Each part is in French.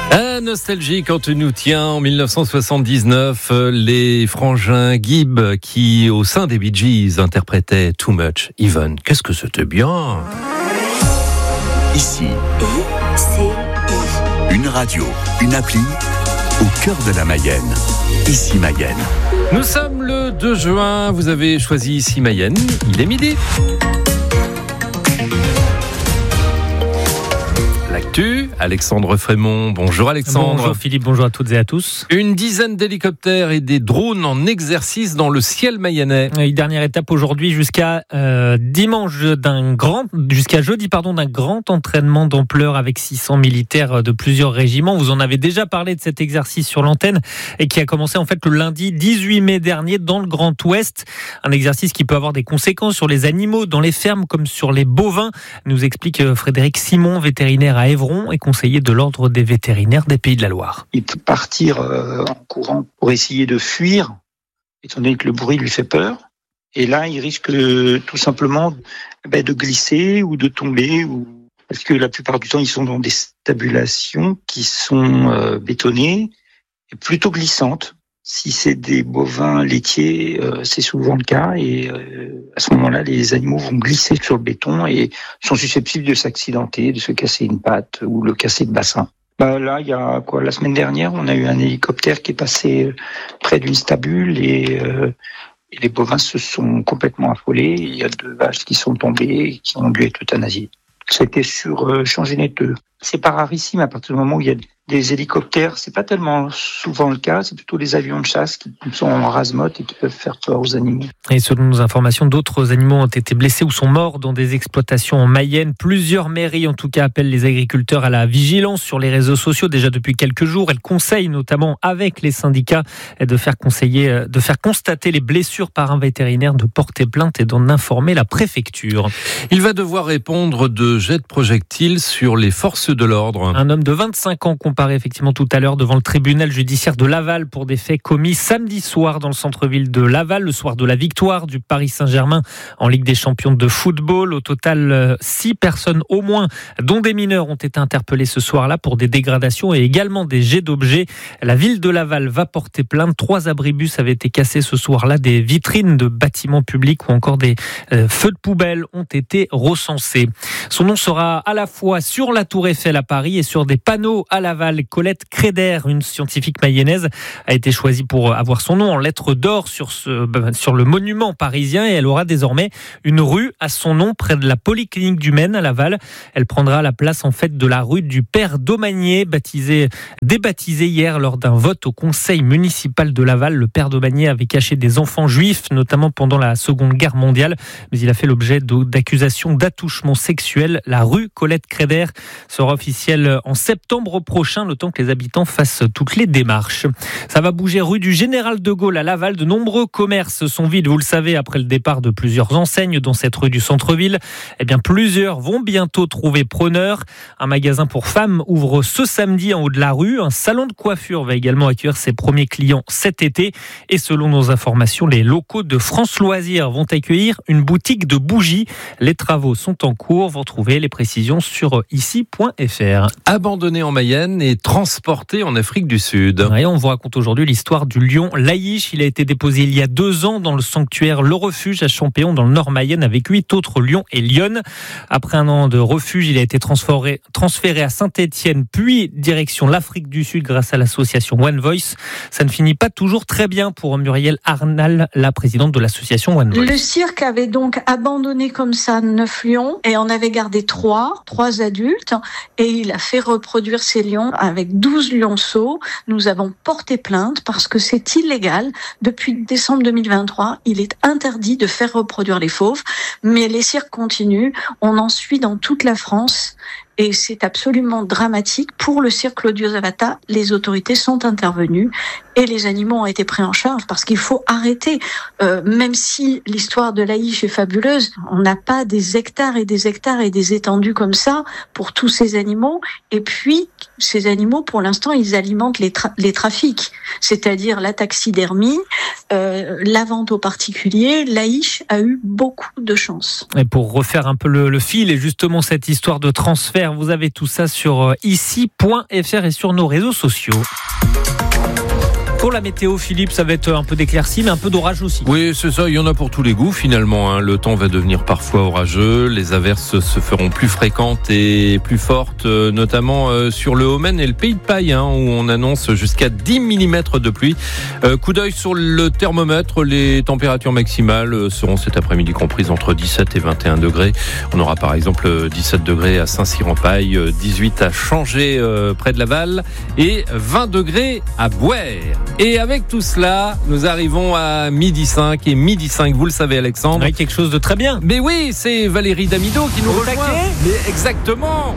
Nostalgie quand nous tient en 1979, les frangins Gibb qui, au sein des Bee Gees, interprétaient Too Much Even. Qu'est-ce que c'était bien! Ici, une radio, une appli au cœur de la Mayenne. Ici Mayenne. Nous sommes le 2 juin, vous avez choisi Ici Mayenne, il est midi. L'actu, Alexandre Frémont. Bonjour Alexandre. Bonjour Philippe, bonjour à toutes et à tous. Une dizaine d'hélicoptères et des drones en exercice dans le ciel mayennais. Et dernière étape aujourd'hui jusqu'à jeudi d'un grand entraînement d'ampleur avec 600 militaires de plusieurs régiments. Vous en avez déjà parlé de cet exercice sur l'antenne et qui a commencé en fait le lundi 18 mai dernier dans le Grand Ouest. Un exercice qui peut avoir des conséquences sur les animaux dans les fermes comme sur les bovins, nous explique Frédéric Simon, vétérinaire à Évron et conseiller de l'ordre des vétérinaires des Pays de la Loire. Il peut partir en courant pour essayer de fuir, étant donné que le bruit lui fait peur. Et là, il risque tout simplement de glisser ou de tomber, parce que la plupart du temps, ils sont dans des stabulations qui sont bétonnées et plutôt glissantes. Si c'est des bovins laitiers, c'est souvent le cas. Et à ce moment-là, les animaux vont glisser sur le béton et sont susceptibles de s'accidenter, de se casser une patte ou le casser le bassin. Là, il y a la semaine dernière, on a eu un hélicoptère qui est passé près d'une stabule et les bovins se sont complètement affolés. Il y a 2 vaches qui sont tombées et qui ont dû être euthanasiées. C'était sur Champ-Genet-2. C'est pas rarissime à partir du moment où il y a des hélicoptères. C'est pas tellement souvent le cas. C'est plutôt les avions de chasse qui sont en rase-motte et qui peuvent faire peur aux animaux. Et selon nos informations, d'autres animaux ont été blessés ou sont morts dans des exploitations en Mayenne. Plusieurs mairies, en tout cas, appellent les agriculteurs à la vigilance sur les réseaux sociaux déjà depuis quelques jours. Elles conseillent notamment avec les syndicats de faire constater les blessures par un vétérinaire, de porter plainte et d'en informer la préfecture. Il va devoir répondre de jets de projectiles sur les forces de l'ordre. Un homme de 25 ans comparé effectivement tout à l'heure devant le tribunal judiciaire de Laval pour des faits commis samedi soir dans le centre-ville de Laval, le soir de la victoire du Paris Saint-Germain en Ligue des champions de football. Au total, 6 personnes au moins, dont des mineurs, ont été interpellées ce soir-là pour des dégradations et également des jets d'objets. La ville de Laval va porter plainte. 3 abribus avaient été cassés ce soir-là, des vitrines de bâtiments publics ou encore des feux de poubelle ont été recensés. Son nom sera à la fois sur la Tour Eiffel à Paris et sur des panneaux à Laval. Colette Créder, une scientifique mayonnaise, a été choisie pour avoir son nom en lettres d'or sur le monument parisien et elle aura désormais une rue à son nom près de la Polyclinique du Maine à Laval. Elle prendra la place en fait de la rue du Père Domanier, débaptisée hier lors d'un vote au conseil municipal de Laval. Le Père Domanier avait caché des enfants juifs, notamment pendant la Seconde Guerre mondiale, mais il a fait l'objet d'accusations d'attouchement sexuel. La rue Colette Créder sera officielle en septembre prochain, le temps que les habitants fassent toutes les démarches. Ça va bouger rue du Général de Gaulle à Laval. De nombreux commerces sont vides, vous le savez, après le départ de plusieurs enseignes dans cette rue du centre-ville. Plusieurs vont bientôt trouver preneur. Un magasin pour femmes ouvre ce samedi en haut de la rue. Un salon de coiffure va également accueillir ses premiers clients cet été. Et selon nos informations, les locaux de France Loisirs vont accueillir une boutique de bougies. Les travaux sont en cours. Vous retrouvez les précisions sur ici.fr. Abandonné en Mayenne et transporté en Afrique du Sud. Et on vous raconte aujourd'hui l'histoire du lion Laïch. Il a été déposé il y a 2 ans dans le sanctuaire Le Refuge à Champéon dans le Nord Mayenne avec 8 autres lions et lionnes. Après un an de refuge, il a été transféré à Saint-Étienne puis direction l'Afrique du Sud grâce à l'association One Voice. Ça ne finit pas toujours très bien pour Muriel Arnal, la présidente de l'association One Voice. Le cirque avait donc abandonné comme ça 9 lions et on avait gardé 3 adultes et il a fait reproduire ces lions avec 12 lionceaux. Nous avons porté plainte parce que c'est illégal. Depuis décembre 2023, il est interdit de faire reproduire les fauves, mais les cirques continuent. On en suit dans toute la France. Et c'est absolument dramatique. Pour le cirque Claudio Zavata, les autorités sont intervenues et les animaux ont été pris en charge parce qu'il faut arrêter. Même si l'histoire de Laïch est fabuleuse, on n'a pas des hectares et des hectares et des étendues comme ça pour tous ces animaux. Et puis, ces animaux, pour l'instant, ils alimentent les trafics, c'est-à-dire la taxidermie, la vente aux particuliers. Laïch a eu beaucoup de chance. Et pour refaire un peu le fil et justement cette histoire de transfert faire. Vous avez tout ça sur ici.fr et sur nos réseaux sociaux. Pour la météo, Philippe, ça va être un peu d'éclaircie, mais un peu d'orage aussi. Oui, c'est ça, il y en a pour tous les goûts finalement. Le temps va devenir parfois orageux, les averses se feront plus fréquentes et plus fortes, notamment sur le Haut-Maine et le Pays de Paille, où on annonce jusqu'à 10 mm de pluie. Coup d'œil sur le thermomètre, les températures maximales seront cet après-midi comprises entre 17 et 21 degrés. On aura par exemple 17 degrés à Saint-Cyr-en-Paille, 18 à Changé près de Laval et 20 degrés à Bouers. Et avec tout cela, nous arrivons à 12h05 et 12h05, vous le savez Alexandre. Ouais, quelque chose de très bien. Mais oui, c'est Valérie Damido qui nous rejoint. Mais exactement.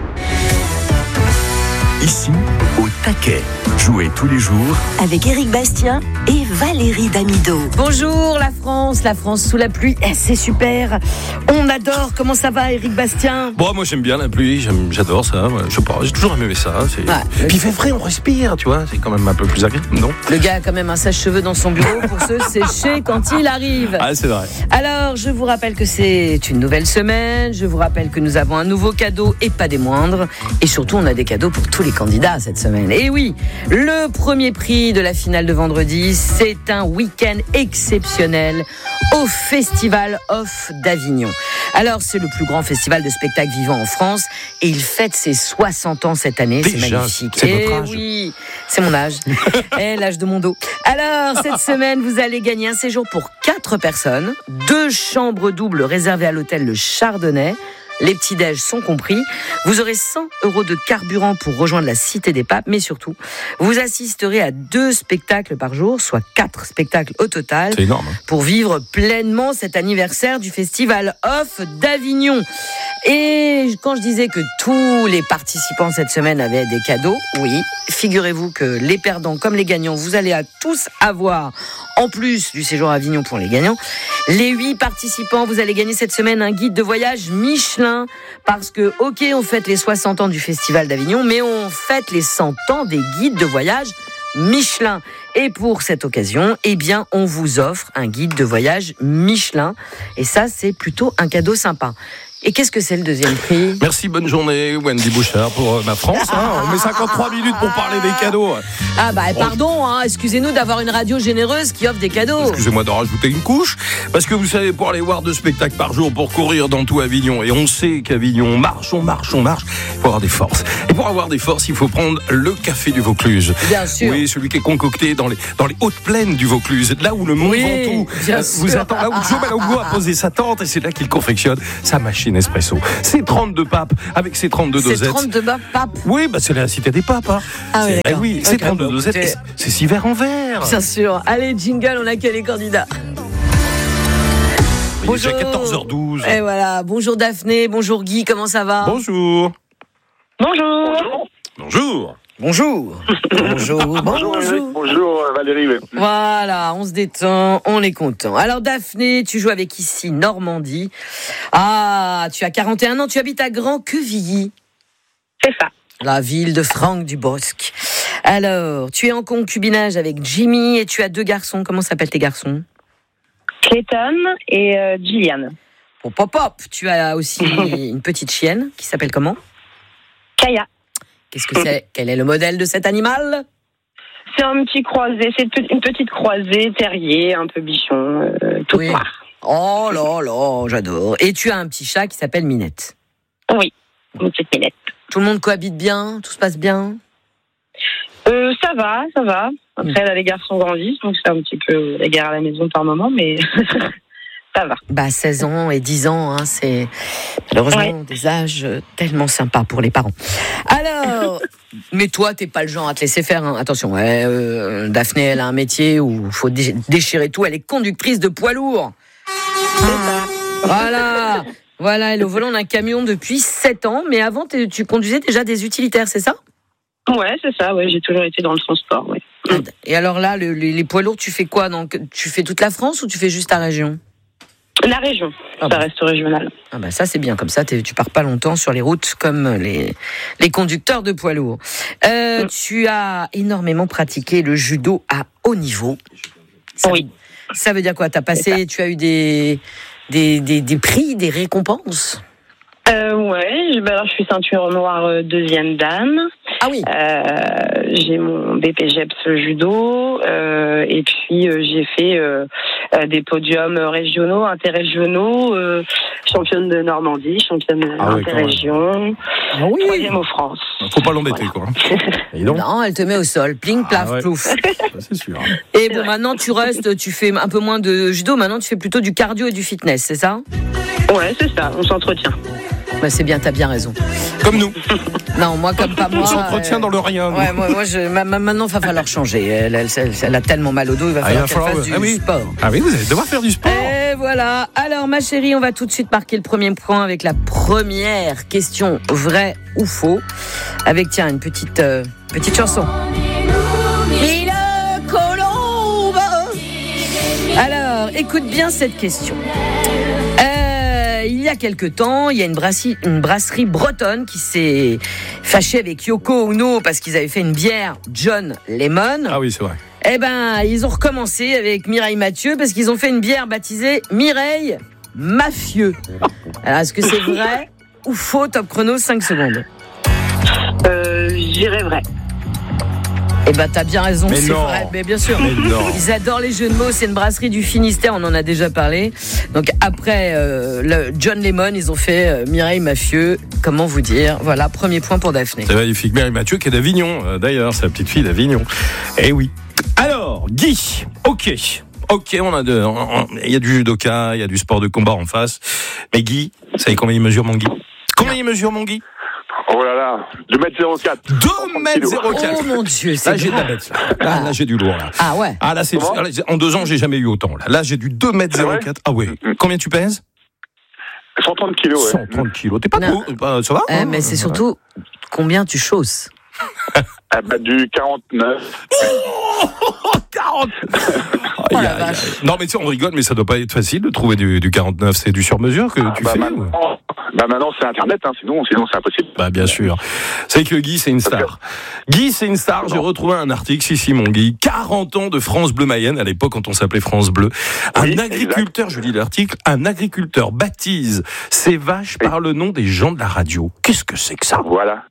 Ici, au taquet. Jouez tous les jours avec Éric Bastien et Valérie Damido. Bonjour la France sous la pluie, c'est super. On adore. Comment ça va, Éric Bastien? Bon, moi j'aime bien la pluie, j'adore ça. Je sais pas, j'ai toujours aimé ça. Puis il fait frais, on respire, tu vois. C'est quand même un peu plus agréable, non? Le gars a quand même un sèche-cheveux dans son bureau pour se sécher quand il arrive. Ah, c'est vrai. Alors, je vous rappelle que c'est une nouvelle semaine. Je vous rappelle que nous avons un nouveau cadeau et pas des moindres. Et surtout, on a des cadeaux pour tous les candidats cette semaine. Et oui, le premier prix de la finale de vendredi, c'est un week-end exceptionnel au Festival Off d'Avignon. Alors, c'est le plus grand festival de spectacles vivants en France et il fête ses 60 ans cette année. Déjà, c'est magnifique. c'est notre âge. Oui, c'est mon âge. Et l'âge de mon dos. Alors, cette semaine, vous allez gagner un séjour pour 4 personnes, 2 chambres doubles réservées à l'hôtel Le Chardonnay. Les petits-déj sont compris. Vous aurez 100 € de carburant pour rejoindre la Cité des Papes, mais surtout, vous assisterez à 2 spectacles par jour, soit 4 spectacles au total. C'est énorme. Pour vivre pleinement cet anniversaire du Festival Off d'Avignon. Et quand je disais que tous les participants cette semaine avaient des cadeaux, oui, figurez-vous que les perdants comme les gagnants, vous allez tous avoir, en plus du séjour à Avignon pour les gagnants, les 8 participants, vous allez gagner cette semaine un guide de voyage Michelin, parce que, ok, on fête les 60 ans du Festival d'Avignon, mais on fête les 100 ans des guides de voyage Michelin. Et pour cette occasion, eh bien, on vous offre un guide de voyage Michelin. Et ça, c'est plutôt un cadeau sympa. Et qu'est-ce que c'est le deuxième prix? Merci, bonne journée Wendy Bouchard pour ma France. On met 53 minutes pour parler des cadeaux. Ah bah pardon, excusez-nous d'avoir une radio généreuse qui offre des cadeaux. Excusez-moi d'en rajouter une couche, parce que vous savez, pour aller voir 2 spectacles par jour, pour courir dans tout Avignon, et on sait qu'Avignon, on marche, il faut avoir des forces. Et pour avoir des forces, il faut prendre le café du Vaucluse. Bien sûr. Oui, celui qui est concocté dans les hautes plaines du Vaucluse, là où le Mont Ventoux vous attend, là où Joe Malongo a posé sa tente, et c'est là qu'il confectionne sa machine espresso. C'est 32 papes avec ses 32 dosettes. C'est 32 papes. Oui, bah c'est la Cité des Papes. Ah oui, d'accord. Oui, c'est 32 dosettes. Et c'est 6 verres en verre. Bien sûr. Allez, jingle, on accueille les candidats. Il est déjà 14h12. Et voilà. Bonjour Daphné, bonjour Guy, comment ça va? Bonjour. Bonjour. Bonjour. Bonjour. Bonjour. Bonjour Valérie. Voilà, on se détend, on est content. Alors Daphné, tu joues avec ici Normandie. Ah, tu as 41 ans, tu habites à Grand-Quevilly. C'est ça. La ville de Franck Dubosc. Alors, tu es en concubinage avec Jimmy et tu as 2 garçons. Comment s'appellent tes garçons? Clayton et Gillian. Hop, hop, hop. Tu as aussi une petite chienne qui s'appelle comment? Kaya. Qu'est-ce que c'est? Quel est le modèle de cet animal? C'est un petit croisé, c'est une petite croisée, terrier, un peu bichon, tout noir. Oh là là, j'adore. Et tu as un petit chat qui s'appelle Minette. Oui, une petite Minette. Tout le monde cohabite bien? Tout se passe bien? Ça va. Après, là, les garçons grandissent, donc c'est un petit peu la guerre à la maison par moment, mais ça va. Bah, 16 ans et 10 ans, c'est malheureusement des âges tellement sympas pour les parents. Alors, mais toi, t'es pas le genre à te laisser faire. Attention, Daphné, elle a un métier où il faut déchirer tout. Elle est conductrice de poids lourd. Voilà, elle est au volant d'un camion depuis 7 ans. Mais avant, tu conduisais déjà des utilitaires, c'est ça? Ouais, c'est ça, j'ai toujours été dans le transport, ouais. Et alors là, les poids lourds, tu fais quoi? Donc, tu fais toute la France ou tu fais juste ta région? La région, ça reste régional. Ah bah ça c'est bien, comme ça tu pars pas longtemps sur les routes comme les conducteurs de poids lourds. Tu as énormément pratiqué le judo à haut niveau. Oui. Ça veut dire quoi? Tu as eu des prix, des récompenses? Ouais, alors je suis ceinture noire deuxième dan. Ah oui. J'ai mon BPGEPS judo et puis j'ai fait des podiums régionaux, interrégionaux, championne de Normandie, championne interrégion, troisième au France. Faut pas l'embêter, quoi. Et donc Non, elle te met au sol, pling, plaf, plouf. Ça, c'est sûr. Et bon, maintenant tu fais un peu moins de judo, maintenant tu fais plutôt du cardio et du fitness, c'est ça ? Ouais, c'est ça, on s'entretient. Bah, c'est bien, t'as bien raison. Comme nous. Non, moi comme pas moi. On s'entretient dans le rien. nous. Ouais, moi maintenant il va falloir changer. Elle a tellement mal au dos, il va falloir qu'elle fasse du sport. Ah oui, vous allez devoir faire du sport. Et voilà. Alors ma chérie, on va tout de suite marquer le premier point avec la première question, vrai ou faux, avec une petite chanson. Mille colombes. Alors, écoute bien cette question. Il y a quelque temps, il y a une brasserie bretonne qui s'est fâchée avec Yoko Ono parce qu'ils avaient fait une bière John Lemon. Ah oui, c'est vrai. Eh ben, ils ont recommencé avec Mireille Mathieu parce qu'ils ont fait une bière baptisée Mireille Mafieux. Alors, est-ce que c'est vrai ou faux? Top chrono, 5 secondes. J'irais vrai. Eh ben, t'as bien raison, mais c'est non. vrai. Mais bien sûr, mais non. Ils adorent les jeux de mots. C'est une brasserie du Finistère, on en a déjà parlé. Donc après le John Lemon, ils ont fait Mireille Mafieux. Comment vous dire? Voilà, premier point pour Daphné. C'est magnifique. Mireille Mathieu qui est d'Avignon, d'ailleurs, c'est la petite fille d'Avignon. Eh oui. Alors, Guy, ok, il y a du judoka, il y a du sport de combat en face. Mais Guy, vous savez combien il mesure, mon Guy? Combien il mesure, mon Guy? Oh là là, 2m04. 2m04. Oh mon Dieu, c'est là, j'ai de la grand. bête, là. Là, j'ai du lourd, là. Ah ouais. Ah, là, en 2 ans, j'ai jamais eu autant, là. Là, j'ai du 2m04. Ah ouais. Combien tu pèses? 130 kilos, ouais. 130 kilos. T'es pas trop, ça va? Mais c'est surtout combien tu chausses. Du 49. 40. Oh la vache. Non, mais tu sais, on rigole, mais ça doit pas être facile de trouver du 49. C'est du sur-mesure que tu fais? Maintenant, c'est Internet, hein, sinon c'est impossible. Bah, bien sûr. C'est que Guy, c'est une star. Guy, c'est une star. J'ai retrouvé un article, si, mon Guy. 40 ans de France Bleu Mayenne, à l'époque, quand on s'appelait France Bleu. Un agriculteur, je lis l'article, un agriculteur baptise ses vaches par le nom des gens de la radio. Qu'est-ce que c'est que ça? Voilà.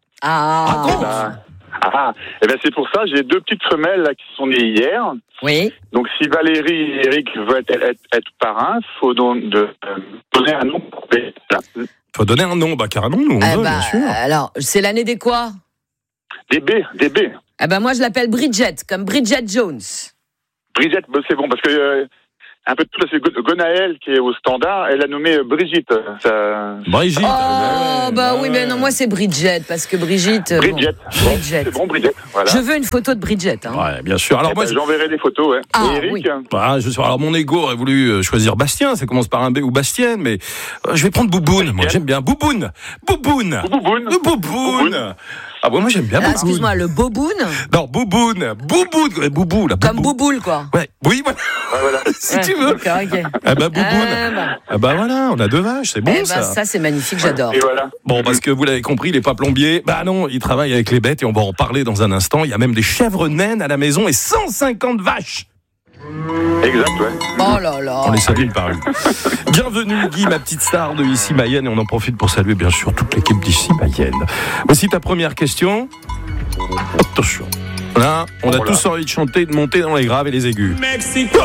Et ben c'est pour ça, j'ai 2 petites femelles là, qui sont nées hier. Oui. Donc si Valérie et Eric veulent être parrains, il faut donner un nom. Faut donner un nom, carrément, nous, on veut, bien sûr. Alors, c'est l'année des quoi? Des B. Eh ben moi je l'appelle Bridget, comme Bridget Jones. Bridget, c'est bon, parce que un peu de tout, c'est Gonaël qui est au standard, elle a nommé Brigitte. Brigitte. Oui, mais non, moi c'est Bridget, parce que Brigitte. Bridget. Bridget. C'est bon, Bridget. Voilà. Je veux une photo de Bridget. Hein. Ouais, bien sûr. Alors moi, j'enverrai des photos. Ouais. Ah, et Eric, oui. Alors mon ego aurait voulu choisir Bastien, ça commence par un B ou Bastienne, mais je vais prendre Bouboune. Moi, j'aime bien Bouboune. Ah bon, moi j'aime bien Bouboune. Excuse-moi, le Boboune? Non, Bouboune. Boubou, là. Comme Bouboule, quoi. Ouais, oui, voilà. Si tu veux. Okay. Ah bah Bouboune. Voilà, on a 2 vaches, c'est bon ça. Ça c'est magnifique, j'adore. Et voilà. Bon, parce que vous l'avez compris, il est pas plombier. Bah non, il travaille avec les bêtes et on va en parler dans un instant. Il y a même des chèvres naines à la maison et 150 vaches. Exact, ouais. Oh là là. On les salue une par une. Bienvenue Guy, ma petite star de Ici Mayenne, et on en profite pour saluer bien sûr toute l'équipe d'Ici Mayenne. Voici ta première question. Attention. Là, on a tous envie de chanter, de monter dans les graves et les aigus.